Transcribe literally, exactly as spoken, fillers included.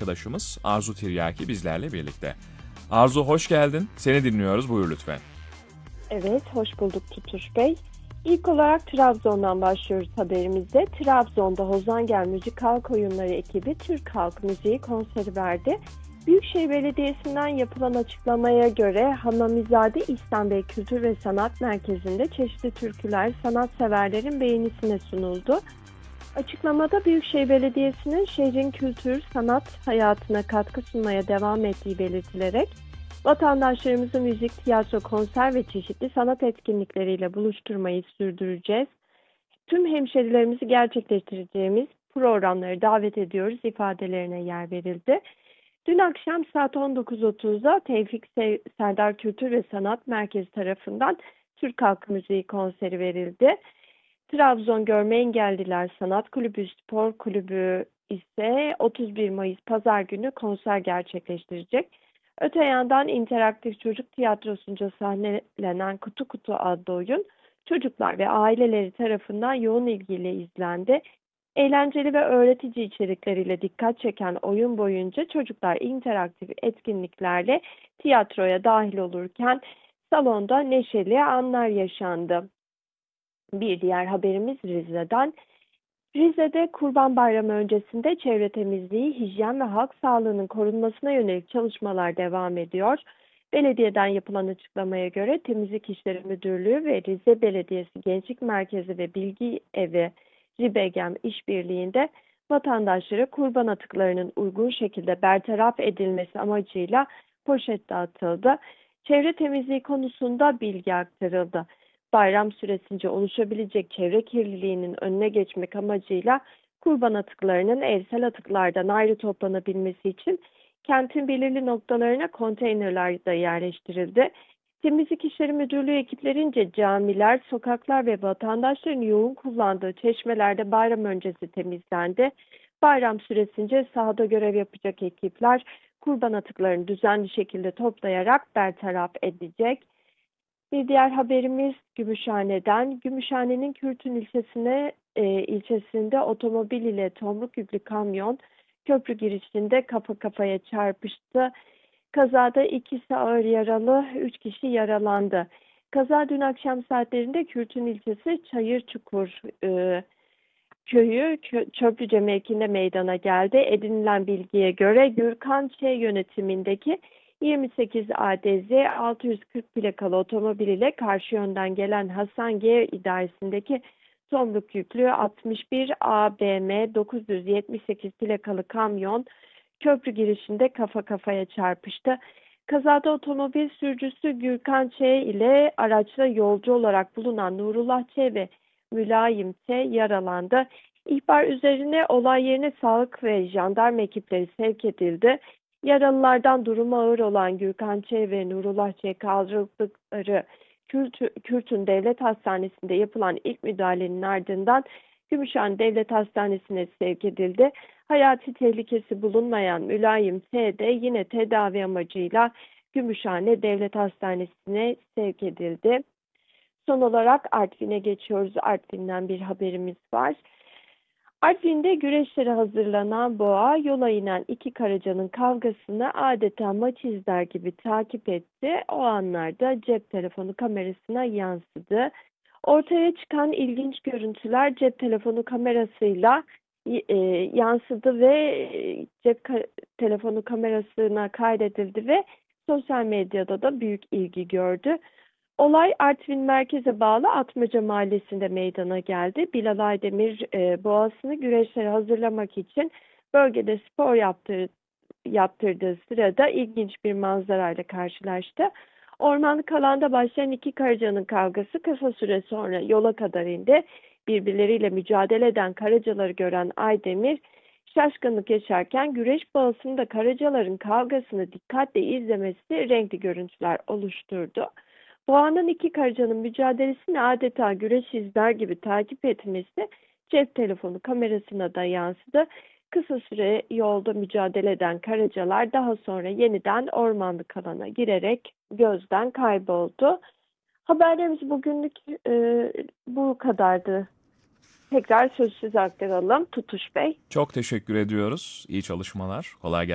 arkadaşımız Arzu Tiryaki bizlerle birlikte. Arzu hoş geldin. Seni dinliyoruz. Buyur lütfen. Evet, hoş bulduk Tutuş Bey. İlk olarak Trabzon'dan başlıyoruz haberimize. Trabzon'da Hozangel Müzik Halk Oyunları ekibi Türk Halk Müziği konseri verdi. Büyükşehir Belediyesi'nden yapılan açıklamaya göre Hamamizade İhsan Bey Kültür ve Sanat Merkezi'nde çeşitli türküler sanatseverlerin beğenisine sunuldu. Açıklamada Büyükşehir Belediyesi'nin şehrin kültür, sanat hayatına katkı sunmaya devam ettiği belirtilerek vatandaşlarımızı müzik, tiyatro, konser ve çeşitli sanat etkinlikleriyle buluşturmayı sürdüreceğiz. Tüm hemşerilerimizi gerçekleştireceğimiz programları davet ediyoruz ifadelerine yer verildi. Dün akşam saat on dokuz otuzda Tevfik Serdar Kültür ve Sanat Merkezi tarafından Türk Halk Müziği konseri verildi. Trabzon Görme Engelliler Sanat Kulübü Spor Kulübü ise otuz bir Mayıs Pazar günü konser gerçekleştirecek. Öte yandan interaktif çocuk tiyatrosunca sahnelenen Kutu Kutu adlı oyun çocuklar ve aileleri tarafından yoğun ilgiyle izlendi. Eğlenceli ve öğretici içerikleriyle dikkat çeken oyun boyunca çocuklar interaktif etkinliklerle tiyatroya dahil olurken salonda neşeli anlar yaşandı. Bir diğer haberimiz Rize'den. Rize'de Kurban Bayramı öncesinde çevre temizliği, hijyen ve halk sağlığının korunmasına yönelik çalışmalar devam ediyor. Belediyeden yapılan açıklamaya göre Temizlik İşleri Müdürlüğü ve Rize Belediyesi Gençlik Merkezi ve Bilgi Evi Ribegem işbirliğinde vatandaşlara kurban atıklarının uygun şekilde bertaraf edilmesi amacıyla poşet dağıtıldı. Çevre temizliği konusunda bilgi aktarıldı. Bayram süresince oluşabilecek çevre kirliliğinin önüne geçmek amacıyla kurban atıklarının evsel atıklardan ayrı toplanabilmesi için kentin belirli noktalarına konteynerler de yerleştirildi. Temizlik İşleri Müdürlüğü ekiplerince camiler, sokaklar ve vatandaşların yoğun kullandığı çeşmelerde bayram öncesi temizlendi. Bayram süresince sahada görev yapacak ekipler kurban atıklarını düzenli şekilde toplayarak bertaraf edecek. Bir diğer haberimiz Gümüşhane'den. Gümüşhane'nin Kürtün ilçesine, e, ilçesinde otomobil ile tomruk yüklü kamyon köprü girişinde kafa kafaya çarpıştı. Kazada ikisi ağır yaralı, üç kişi yaralandı. Kaza dün akşam saatlerinde Kürtün ilçesi Çayırçukur e, köyü Çöplüce mevkiinde meydana geldi. Edinilen bilgiye göre Gürkan Ç yönetimindeki yirmi sekiz A D Z altı yüz kırk plakalı otomobil ile karşı yönden gelen Hasan G idaresindeki tomruk yüklü altmış bir A B M dokuz yüz yetmiş sekiz plakalı kamyon köprü girişinde kafa kafaya çarpıştı. Kazada otomobil sürücüsü Gürkan Ç ile araçta yolcu olarak bulunan Nurullah Ç ve Mülayim Ç yaralandı. İhbar üzerine olay yerine sağlık ve jandarma ekipleri sevk edildi. Yaralılardan durumu ağır olan Gürkan Ç ve Nurullah Ç kaldırıldıkları Kürtün Devlet Hastanesi'nde yapılan ilk müdahalenin ardından Gümüşhane Devlet Hastanesi'ne sevk edildi. Hayati tehlikesi bulunmayan Mülayim T de yine tedavi amacıyla Gümüşhane Devlet Hastanesi'ne sevk edildi. Son olarak Artvin'e geçiyoruz. Artvin'den bir haberimiz var. Artvin'de güreşlere hazırlanan boğa yola inen iki karacanın kavgasını adeta maç izler gibi takip etti. O anlarda cep telefonu kamerasına yansıdı. Ortaya çıkan ilginç görüntüler cep telefonu kamerasıyla e, yansıdı ve cep ka- telefonu kamerasına kaydedildi ve sosyal medyada da büyük ilgi gördü. Olay Artvin merkeze bağlı Atmaca mahallesinde meydana geldi. Bilal Aydemir e, boğasını güreşlere hazırlamak için bölgede spor yaptır, yaptırdığı sırada ilginç bir manzarayla karşılaştı. Ormanlık alanda başlayan iki karacanın kavgası kısa süre sonra yola kadar indi. Birbirleriyle mücadele eden karacaları gören Aydemir şaşkınlık yaşarken güreş boğasının da karacaların kavgasını dikkatle izlemesi renkli görüntüler oluşturdu. Boğanın iki karacanın mücadelesini adeta güreş izler gibi takip etmesi cep telefonu kamerasına da yansıdı. Kısa süre yolda mücadele eden karacalar daha sonra yeniden ormanlık alana girerek gözden kayboldu. Haberlerimiz bugünlük e, bu kadardı. Tekrar söz size aktaralım Tutuş Bey. Çok teşekkür ediyoruz. İyi çalışmalar. Kolay gelsin.